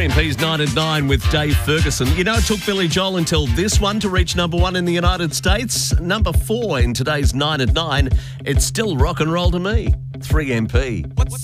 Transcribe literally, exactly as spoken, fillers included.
three M P's nine at nine with Dave Ferguson. You know, it took Billy Joel until this one to reach number one in the United States. Number four in today's nine at nine. It's still rock and roll to me. three M P. What's